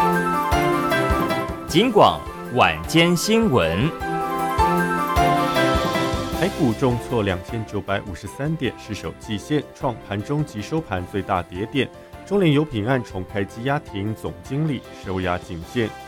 警广晚间新闻， 台股重挫2953点，失守季线，创盘中及收盘最大跌点。中联油品案重开羁押庭，总经理收押警线，